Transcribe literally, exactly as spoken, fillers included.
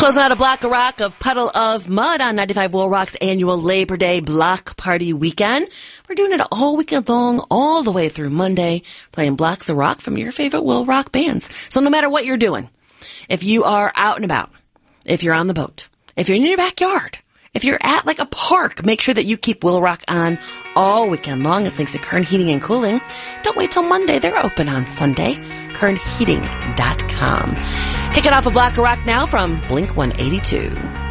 Closing out a block of rock of Puddle of Mud on ninety-five Will Rock's annual Labor Day block party weekend. We're doing it all weekend long, all the way through Monday, playing blocks of rock from your favorite Will Rock bands. So no matter what you're doing, if you are out and about, if you're on the boat, if you're in your backyard, if you're at like a park, make sure that you keep Will Rock on all weekend long as thanks to Kern Heating and Cooling. Don't wait till Monday. They're open on Sunday. Kern Heating dot com. Kick it off a block of rock now from Blink one eighty-two.